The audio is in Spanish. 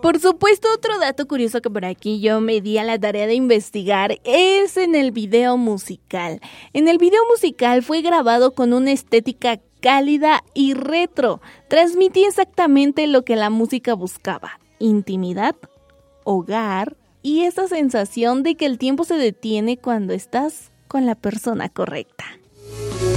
Por supuesto, otro dato curioso que por aquí yo me di a la tarea de investigar es en el video musical. En el video musical fue grabado con una estética cálida y retro. Transmitía exactamente lo que la música buscaba: intimidad, hogar y esa sensación de que el tiempo se detiene cuando estás con la persona correcta.